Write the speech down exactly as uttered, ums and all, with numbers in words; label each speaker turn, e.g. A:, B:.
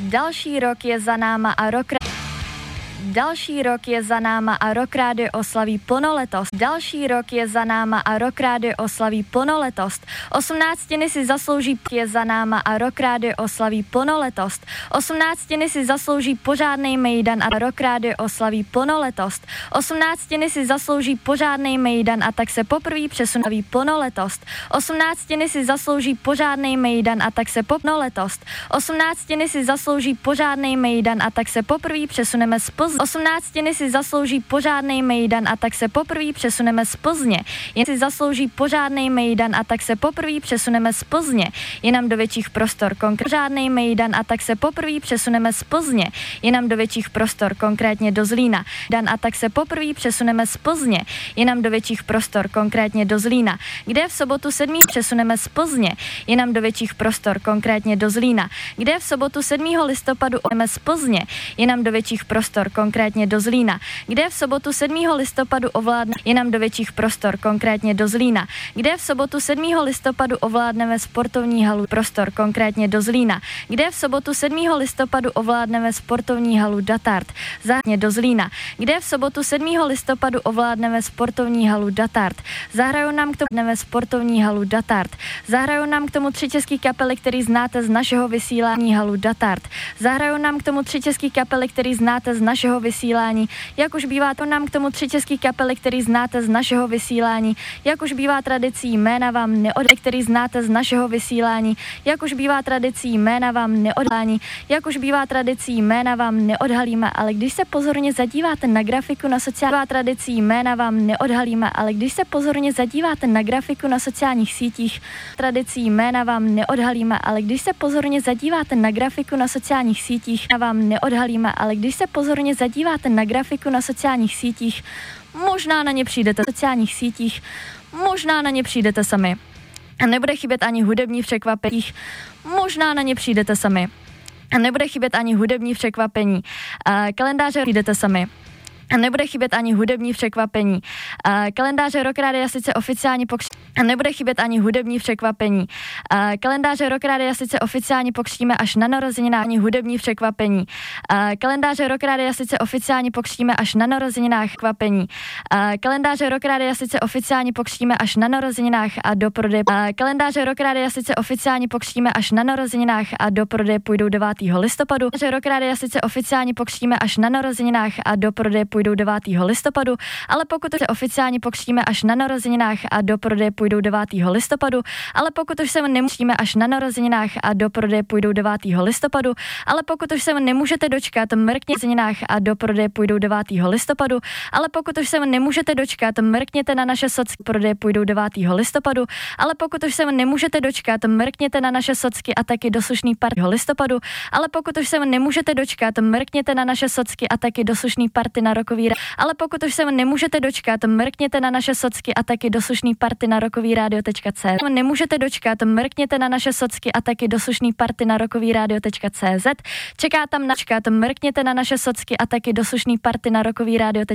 A: Další rok je za náma a rok... Další rok je za náma a Rock Radio oslaví plnoletost. Další rok je za náma a Rock Radio oslaví plnoletost. Osmnáctiny si zaslouží je za náma a Rock Radio oslaví plnoletost. Osmnáctiny si zaslouží pořádnej mejdan a Rock Radio oslaví plnoletost. Osmnáctiny si zaslouží pořádnej mejdan a tak se poprvé přesunaví plnoletost. Osmnáctiny si zaslouží pořádnej mejdan a tak se plnoletost. Osmnáctiny si zaslouží pořádnej mejdan a tak se poprvé přesuneme z Plzně. Osmnáctiny si zaslouží pořádnej mejdan a tak se poprvé přesuneme z Plzně. Jen si zaslouží pořádnej mejdan a tak se poprvé přesuneme z Plzně. Jinam do větších prostor konkrétně pořádnej mejdan a tak se poprvé přesuneme z Plzně. Jinam do větších prostor konkrétně do Zlína. Dan a tak se poprvé přesuneme z Plzně. Jinam do větších prostor konkrétně do Zlína. Kde v sobotu sedmého přesuneme z Plzně. Jinam do větších prostor konkrétně do Zlína. Kde v sobotu sedmého listopadu jdeme z Plzně. Jinam do větších prostor konkrétně do Zlína. Kde v sobotu sedmého listopadu ovládne jinam do větších prostor konkrétně do Zlína. Kde v sobotu sedmého listopadu ovládneme sportovní halu prostor konkrétně do Zlína. Kde v sobotu sedmého listopadu ovládneme sportovní halu Datard záhně do Zlína. Kde v sobotu sedmého listopadu ovládneme sportovní halu Datard. Zahrajou nám k tomu sportovní halu Datard. Zahrajou nám k tomu tři český kapely, který znáte z našeho vysílání halu Datard. Zahrajou nám k tomu tři český kapely, který znáte z našeho vysílání. Jak už bývá to nám k tomu tři český kapely, který znáte z našeho vysílání. Jak už bývá tradicí, jména vám neod, který znáte z našeho vysílání. Jak už bývá tradicí, jména vám neodhalí. Jak už bývá tradicí, jména vám neodhalíme, ale když se pozorně zadíváte na grafiku na sociální tradicí, jména vám neodhalíme, ale když se pozorně zadíváte na grafiku na sociálních sítích, tradicí jména vám neodhalíme, ale když se pozorně zadíváte na grafiku na sociálních sítích, vám neodhalíme, ale když se pozorně zadíváte na grafiku na sociálních sítích, možná na ně přijdete na sociálních sítích, možná na ně přijdete sami. A nebude chybět ani hudební překvapení, možná na ně přijdete sami. A nebude chybět ani hudební překvapení. A kalendáře přijdete sami. A nebude chybět ani hudební překvapení. A kalendáře Rock Rádia sice oficiálně pokřtíme. A nebude chybět ani hudební překvapení. A kalendáře Rock Rádia sice oficiálně pokřtíme až na narozeninách ani hudební překvapení. A kalendáře Rock Rádia sice oficiálně pokřtíme až na narozeninách kvapení. A kalendáře Rock Rádia sice oficiálně pokřtíme až na narozeninách a do prodeje. A kalendáře Rock Rádia sice oficiálně pokřtíme až na narozeninách a do prodeje půjdou devátého listopadu. Kalendáře Rock Rádia sice oficiálně pokřtíme až na narozeninách a do prodeje půjdou devátého listopadu, ale pokud se oficiálně pokřtíme až na narozeninách a do prodeje půjdou devátého listopadu, ale pokud už se nemusíme až na narozeninách a do prodeje půjdou devátého listopadu, ale pokud už se nemůžete dočkat, mrkněte na narozeninách a do prodeje půjdou devátého listopadu, ale pokud už se nemůžete dočkat, mrkněte na naše socky, prodeje půjdou devátého listopadu, ale pokud už se nemůžete dočkat, mrkněte na naše socky a taky do slušný party listopadu, ale pokud už se nemůžete dočkat, mrkněte na naše socky a taky do slušný party na rokový, ale pokud už se nemůžete dočkat, mrkněte na naše socky a taky do slušný party na rokový rádio tečka cé zet. Nemůžete dočkat, mrkněte na naše socky a taky do slušný party na rokový rádio tečka cé zet. Čeká tam načkat, mrkněte na naše socky a taky do slušný party na rokový rádio.